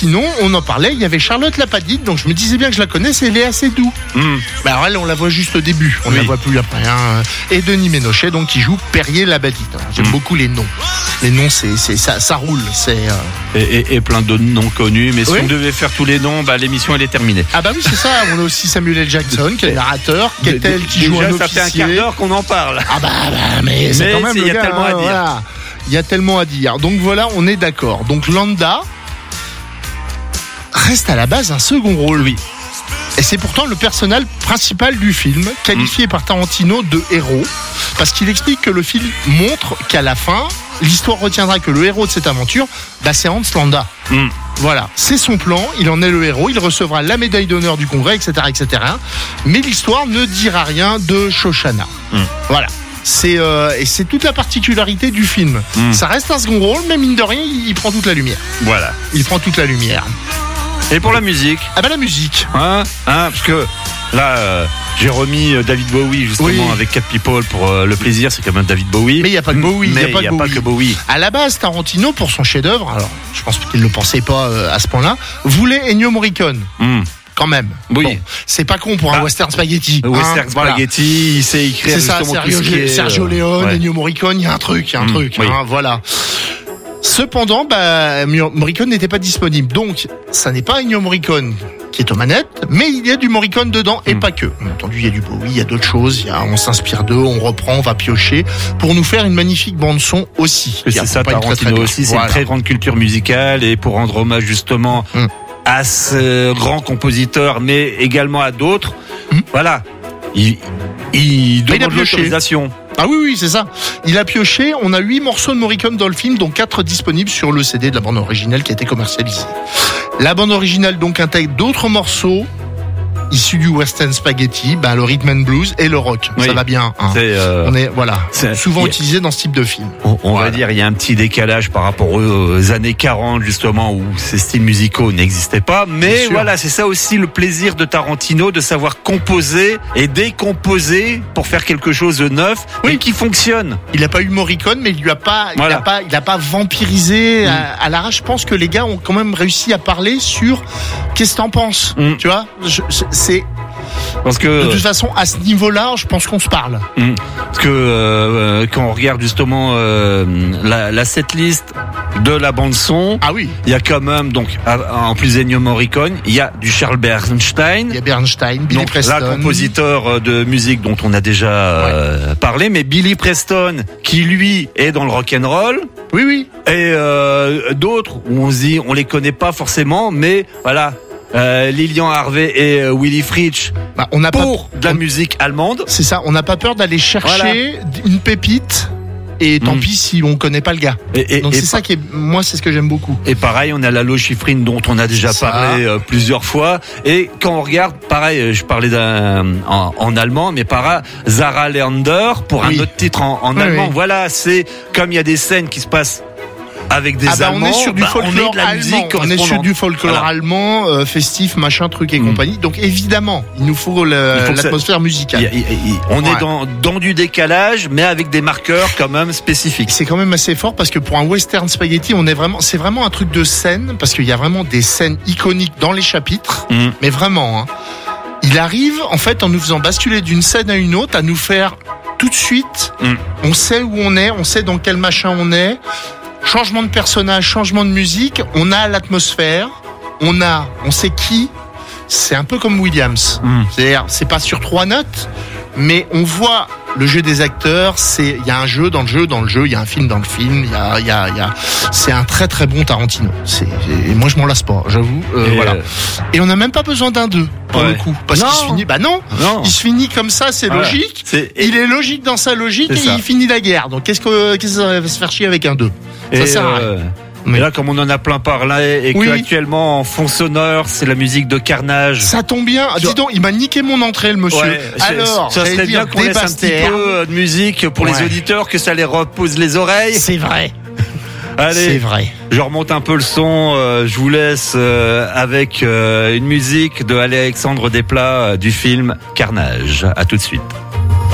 sinon, on en parlait, il y avait Charlotte Lapadite, donc je me disais bien que je la connais, c'est Léa Seydoux. Bah alors elle, on la voit juste au début, on ne la voit plus après. Et Denis Ménochet, donc qui joue Perrier Labadite. J'aime beaucoup les noms. Les noms, ça roule. Et plein d'autres noms connus, mais si on devait faire tous les noms, l'émission elle est terminée. Ah bah oui, c'est ça. On a aussi Samuel L. Jackson, qui est le narrateur, Kettel qui joue un officier. Ça fait un quart d'heure qu'on en parle. Ah mais c'est quand même il y a tellement à dire. Voilà. Il y a tellement à dire. Donc voilà, on est d'accord. Donc Landa reste à la base un second rôle, oui. Et c'est pourtant le personnage principal du film, qualifié par Tarantino de héros, parce qu'il explique que le film montre qu'à la fin, l'histoire retiendra que le héros de cette aventure, c'est Hans Landa. Voilà, c'est son plan, il en est le héros, il recevra la médaille d'honneur du Congrès, etc., etc. Mais l'histoire ne dira rien de Shoshana. Voilà. Et c'est toute la particularité du film. Ça reste un second rôle, mais mine de rien, il prend toute la lumière. Voilà. Il prend toute la lumière. Et pour la musique? La musique. Parce que là, j'ai remis David Bowie justement avec Cat People pour le plaisir, c'est quand même David Bowie. Mais il n'y a pas que Bowie. Il n'y a pas que Bowie. À la base, Tarantino, pour son chef-d'œuvre, alors je pense qu'il ne le pensait pas à ce point-là, voulait Ennio Morricone. Quand même. Oui. Bon, c'est pas con pour un western spaghetti. Western spaghetti, il sait écrire justement tout ce qui est... Sergio Leone, Ennio Morricone, il y a un truc. Voilà. Cependant, Morricone n'était pas disponible. Donc, ça n'est pas Ennio Morricone qui est aux manettes, mais il y a du Morricone dedans et pas que. Bien entendu, il y a du Bowie, il y a d'autres choses. On s'inspire d'eux, on reprend, on va piocher pour nous faire une magnifique bande-son aussi. C'est ça, Tarantino aussi, c'est une très grande culture musicale et pour rendre hommage justement à ce grand compositeur, mais également à d'autres, voilà, il demande l'autorisation. Ah oui, c'est ça. Il a pioché, on a 8 morceaux de Morricone dans le film, dont 4 disponibles sur le CD de la bande originale qui a été commercialisée. La bande originale donc intègre d'autres morceaux issus du western spaghetti, le rhythm and blues et le rock. Ça va bien. On est souvent utilisé dans ce type de film. On va dire il y a un petit décalage par rapport aux années 40 justement où ces styles musicaux n'existaient pas. Mais voilà, c'est ça aussi le plaisir de Tarantino, de savoir composer et décomposer pour faire quelque chose de neuf et qui fonctionne. Il n'a pas eu Morricone, mais il a pas vampirisé à l'arrache. Je pense que les gars ont quand même réussi à parler sur qu'est-ce que t'en penses. Tu vois, parce que de toute façon à ce niveau-là, je pense qu'on se parle. Parce que quand on regarde justement la setlist de la bande son, il y a quand même donc en plus d'Ennio Morricone, il y a du Charles Bernstein. Il y a Bernstein, Billy Preston, la compositeur de musique dont on a déjà parlé, mais Billy Preston qui lui est dans le rock and roll. Oui. Et d'autres où on se dit on les connaît pas forcément, mais voilà. Lilian Harvey et Willy Fritsch de la musique allemande. C'est ça, on n'a pas peur d'aller chercher une pépite et tant pis si on connaît pas le gars. Donc c'est ça qui est, moi c'est ce que j'aime beaucoup. Et pareil, on a Lalo Schifrin dont on a déjà parlé plusieurs fois. Et quand on regarde, pareil, je parlais en allemand, mais Zara Leander pour un autre titre en allemand. Voilà, c'est comme il y a des scènes qui se passent avec des Allemands, on est sur du folklore allemand. On est sur du folklore allemand, festif, machin, truc et compagnie. Donc évidemment, il nous faut l'atmosphère musicale. On est dans du décalage, mais avec des marqueurs quand même spécifiques. C'est quand même assez fort parce que pour un western spaghetti, c'est vraiment un truc de scène parce qu'il y a vraiment des scènes iconiques dans les chapitres, mais vraiment. Il arrive en fait en nous faisant basculer d'une scène à une autre, à nous faire tout de suite. On sait où on est, on sait dans quel machin on est. Changement de personnage, changement de musique, on a l'atmosphère, on sait qui. C'est un peu comme Williams. C'est-à-dire, c'est pas sur 3 notes, mais on voit le jeu des acteurs. Il y a un jeu dans le jeu, il y a un film dans le film. C'est un très très bon Tarantino. Et moi je m'en lasse pas, j'avoue. Voilà. Et on n'a même pas besoin d'un 2 pour le coup, parce qu'il se finit. Non. Il se finit comme ça, c'est logique. Il est logique dans sa logique et il finit la guerre. Donc qu'est-ce que ça va se faire chier avec un 2? Ça sert à rien. Mais là, comme on en a plein parlé et qu'actuellement en fond sonore, c'est la musique de Carnage. Ça tombe bien. Dis donc, il m'a niqué mon entrée, le monsieur. Alors, ça serait bien qu'on laisse un petit peu de musique pour les auditeurs, que ça les repose les oreilles. C'est vrai. Allez, c'est vrai. Je remonte un peu le son. Je vous laisse avec une musique de Alexandre Desplat du film Carnage. À tout de suite.